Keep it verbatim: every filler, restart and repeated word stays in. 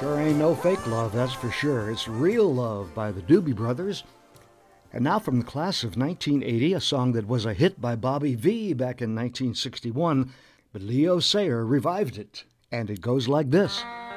Sure ain't no fake love, that's for sure. It's real love by the Doobie Brothers. And now from the class of nineteen eighty, a song that was a hit by Bobby Vee back in nineteen sixty-one, but Leo Sayer revived it. And it goes like this.